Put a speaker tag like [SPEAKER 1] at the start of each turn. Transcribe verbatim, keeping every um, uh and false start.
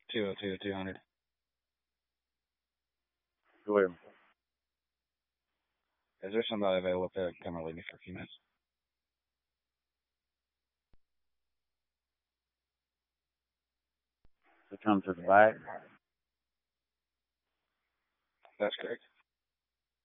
[SPEAKER 1] two oh two, two hundred.
[SPEAKER 2] Go ahead.
[SPEAKER 1] Is there somebody available to come relieve me for a few minutes?
[SPEAKER 2] To come to the back.
[SPEAKER 1] That's correct.